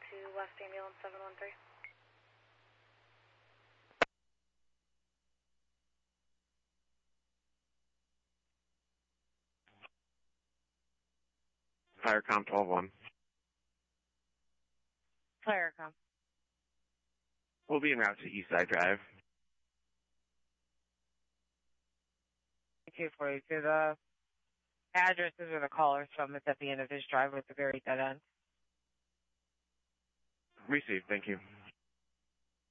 to West Ambulance 713. Firecom 12-1. Firecom. We'll be en route to Eastside Drive. Okay, for you. To the addresses where the caller's from, it's at the end of his driveway at the very dead end. Received, thank you.